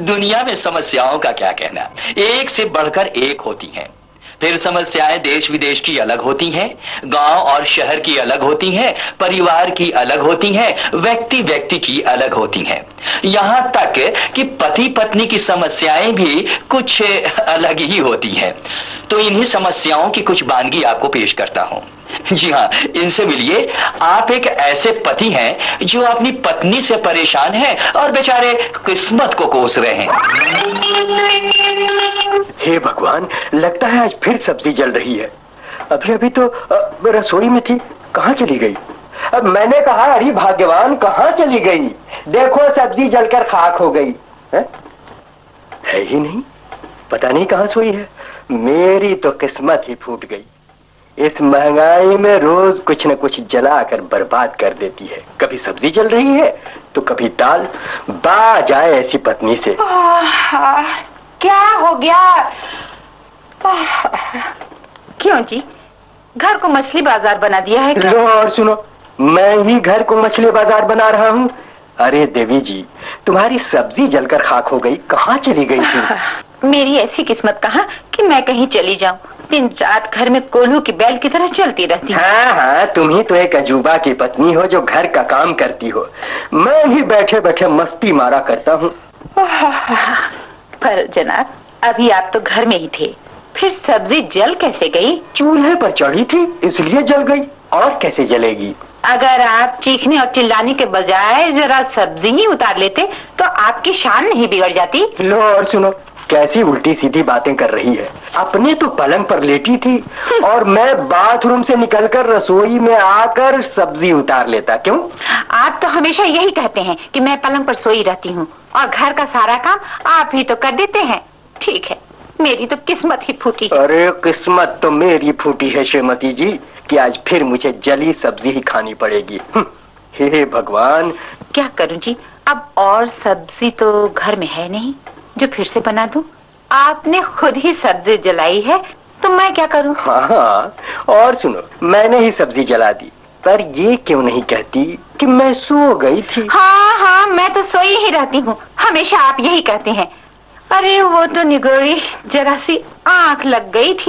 दुनिया में समस्याओं का क्या कहना, एक से बढ़कर एक होती हैं। फिर समस्याएं देश विदेश की अलग होती हैं, गांव और शहर की अलग होती हैं, परिवार की अलग होती हैं, व्यक्ति व्यक्ति की अलग होती हैं। यहां तक कि पति पत्नी की समस्याएं भी कुछ अलग ही होती हैं। तो इन्हीं समस्याओं की कुछ वानगी आपको पेश करता हूं। जी हाँ, इनसे मिलिए। आप एक ऐसे पति हैं जो अपनी पत्नी से परेशान हैं और बेचारे किस्मत को कोस रहे हैं। हे भगवान, लगता है आज फिर सब्जी जल रही है। अभी अभी तो रसोई में थी, कहाँ चली गई? अब मैंने कहा अरे भाग्यवान कहाँ चली गई? देखो सब्जी जलकर खाक हो गई। है ही नहीं, पता नहीं कहाँ सोई है। मेरी तो किस्मत ही फूट गई। इस महंगाई में रोज कुछ न कुछ जला कर बर्बाद कर देती है। कभी सब्जी जल रही है तो कभी दाल। बा जाए ऐसी पत्नी से। क्या हो गया? क्यों जी, घर को मछली बाजार बना दिया है क्या? लो और सुनो, मैं ही घर को मछली बाजार बना रहा हूँ। अरे देवी जी, तुम्हारी सब्जी जलकर खाक हो गई, कहाँ चली गई थी? मेरी ऐसी किस्मत कहाँ कि मैं कहीं चली जाऊं। दिन रात घर में कोल्हू की बैल की तरह चलती रहती हूँ। हाँ, तुम ही तो एक अजूबा की पत्नी हो जो घर का काम करती हो। मैं ही बैठे बैठे मस्ती मारा करता हूँ। पर जनाब, अभी आप तो घर में ही थे, फिर सब्जी जल कैसे गई? चूल्हे पर चढ़ी थी इसलिए जल गई, और कैसे जलेगी? अगर आप चीखने और चिल्लाने के बजाय जरा सब्जी ही उतार लेते तो आपकी शान नहीं बिगड़ जाती। लो और सुनो, कैसी उल्टी सीधी बातें कर रही है। अपने तो पलंग पर लेटी थी और मैं बाथरूम से निकलकर रसोई में आकर सब्जी उतार लेता। क्यों? आप तो हमेशा यही कहते हैं कि मैं पलंग पर सोई रहती हूँ और घर का सारा काम आप ही तो कर देते हैं। ठीक है, मेरी तो किस्मत ही फूटी। अरे किस्मत तो मेरी फूटी है श्रीमती जी कि आज फिर मुझे जली सब्जी ही खानी पड़ेगी। हे भगवान, क्या करूं जी, अब और सब्जी तो घर में है नहीं जो फिर से बना दूं। आपने खुद ही सब्जी जलाई है तो मैं क्या करूं? हाँ, और सुनो, मैंने ही सब्जी जला दी, पर ये क्यों नहीं कहती कि मैं सो गई थी? हाँ, मैं तो सोई ही रहती हूँ, हमेशा आप यही कहते हैं। अरे वो तो निगोरी जरा सी आंख लग गई थी।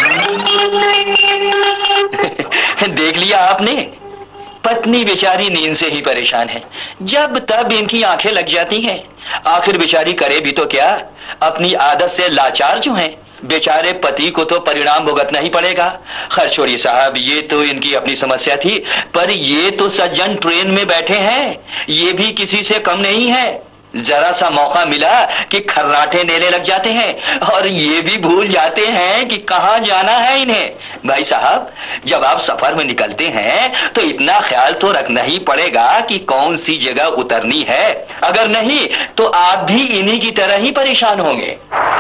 देख लिया आपने, पत्नी बेचारी नींद से ही परेशान है, जब तब इनकी आंखें लग जाती हैं। आखिर बेचारी करे भी तो क्या, अपनी आदत से लाचार जो हैं। बेचारे पति को तो परिणाम भुगतना ही पड़ेगा। खैर छोड़िए साहब, ये तो इनकी अपनी समस्या थी, पर ये तो सज्जन ट्रेन में बैठे हैं, ये भी किसी से कम नहीं है। जरा सा मौका मिला कि खर्राटे लेने लग जाते हैं और ये भी भूल जाते हैं कि कहाँ जाना है इन्हें। भाई साहब, जब आप सफर में निकलते हैं तो इतना ख्याल तो रखना ही पड़ेगा कि कौन सी जगह उतरनी है, अगर नहीं तो आप भी इन्हीं की तरह ही परेशान होंगे।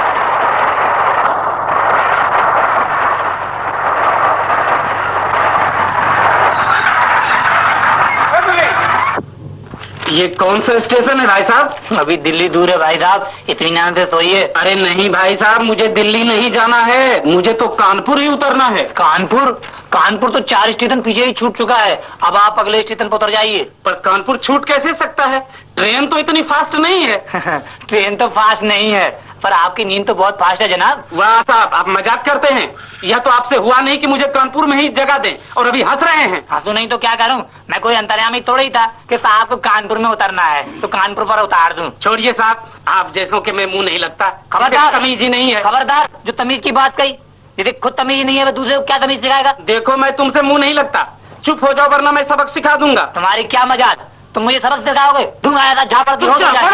ये कौन सा स्टेशन है भाई साहब? अभी दिल्ली दूर है भाई साहब, इत्मीनान से सोइए। अरे नहीं भाई साहब, मुझे दिल्ली नहीं जाना है, मुझे तो कानपुर ही उतरना है। कानपुर? कानपुर तो 4 स्टेशन पीछे ही छूट चुका है, अब आप अगले स्टेशन पर उतर जाइए। पर कानपुर छूट कैसे सकता है? ट्रेन तो इतनी फास्ट नहीं है। ट्रेन तो फास्ट नहीं है, पर आपकी नींद तो बहुत फास्ट है जनाब। वाह साहब, आप मजाक करते हैं। यह तो आपसे हुआ नहीं कि मुझे कानपुर में ही जगह दें, और अभी हंस रहे हैं। हंसू नहीं तो क्या करूं, मैं कोई अंतर्यामी थोड़ा ही था कि साहब को कानपुर में उतरना है तो कानपुर पर उतार दूं। छोड़िए साहब, आप जैसों के मैं मुंह नहीं लगता। खबरदार, तमीज ही नहीं है। खबरदार, जो तमीज की बात कही, यदि खुद तमीज नहीं है तो दूसरे को क्या तमीज सिखाएगा? देखो, मैं तुमसे मुंह नहीं लगता, चुप हो जाओ वरना मैं सबक सिखा दूंगा। तुम्हारी क्या मजाक, तुम मुझे सबक सिखाओगे? तुम आया था झापड़ की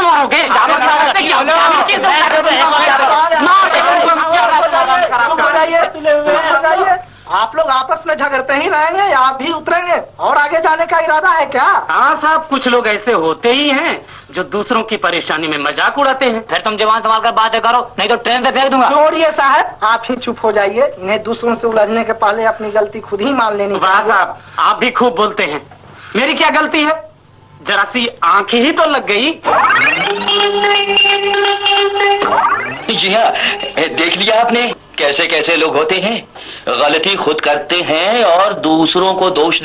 आप लोग आपस में झगड़ते ही रहेंगे या आप भी उतरेंगे और आगे जाने का इरादा है क्या? हाँ साहब, कुछ लोग ऐसे होते ही हैं जो दूसरों की परेशानी में मजाक उड़ाते हैं। फिर तुम जवान संभाल कर बातें करो, नहीं तो ट्रेन से फेंक दूंगा। छोड़िए साहब, आप ही चुप हो जाइए। इन्हें दूसरों से उलझने के पहले अपनी गलती खुद ही मान लेनी चाहिए। वाह साहब, आप भी खूब बोलते हैं। मेरी क्या गलती है? जरा सी आंख ही तो लग गई। जी हाँ, देख लिया आपने कैसे कैसे लोग होते हैं, गलती खुद करते हैं और दूसरों को दोष